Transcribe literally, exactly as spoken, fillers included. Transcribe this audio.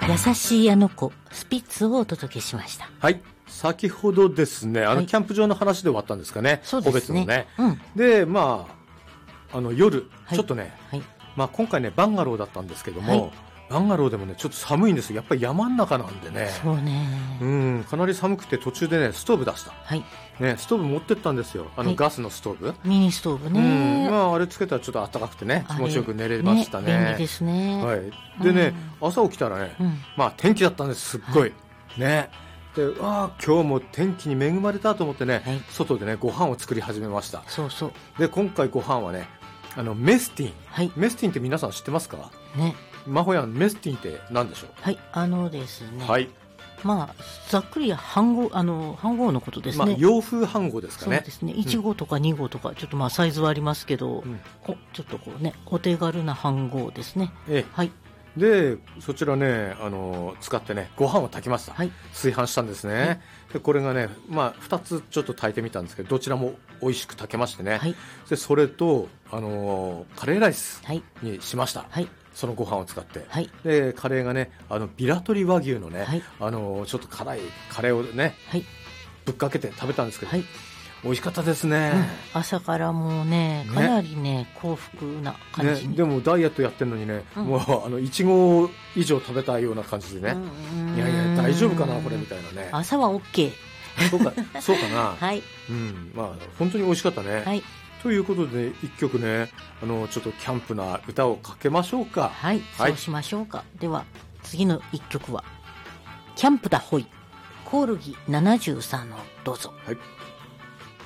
優しいあの子スピッツをお届けしました。 はい、先ほどですね、あの、 はい、 キャンプ場の話で終わったんですかね。 そうですね。 個別のね、 うん、 でまああの夜、 はい、 ちょっとね、 はい、 まあ、今回ねバンガローだったんですけども、 はい、 バンガローでもねちょっと寒いんですよ。やっぱり山の中なんでね。 そうね、 うん、かなり寒くて途中でねストーブ出した、 はい、 ね、ストーブ持ってったんですよ。あの、 はい、 ガスのストーブ、 ミニストーブね、 うん、まあ、あれつけたらちょっと暖かくてね気持ちよく寝れましたね。 ね、便利ですね。 はい、でね、 うん、 朝起きたらね、 うん、 まあ天気だったんです。すっごい、 はい、 ねで、あ今日も天気に恵まれたと思ってね、 はい、 外でねご飯を作り始めました。 そうそう。 で今回ご飯はね、あのメスティン、 はい、 メスティンって皆さん知ってますかね。 マホヤン、メスティンって何でしょう。 はい、あのですね、 はい、 まあざっくり飯盒、あの飯盒のことですね。 まあ、洋風飯盒ですかね。 そうですね、いち号とかに号とか、ちょっとまあサイズはありますけど、うん、おちょっとこうねお手軽な飯盒ですね。 ええ、はい、でそちらね、あの使ってねご飯を炊きました。はい、炊飯したんですね。はい、でこれがね、まあ、ふたつちょっと炊いてみたんですけど、どちらも美味しく炊けましてね。はい、でそれと、あのカレーライスにしました。はい、そのご飯を使って、はい、でカレーがね、あのビラトリ和牛のね、はい、あのちょっと辛いカレーをね、はい、ぶっかけて食べたんですけど、はい、美味しかったですね。 うん、朝からもうねかなり ね, ね幸福な感じに、 ね、でもダイエットやってるのにね、うん、もうあのいち合以上食べたいような感じでね、うん、いやいや大丈夫かなこれみたいなね。 朝は OK そうかそうかな、 はい、 うん、まあ本当に美味しかったね。はい、ということで一曲ね、あのちょっとキャンプな歌をかけましょうか。 はい、はい、そうしましょうか。では次の一曲はキャンプだホイコオルギななじゅうさんをどうぞ。 はい。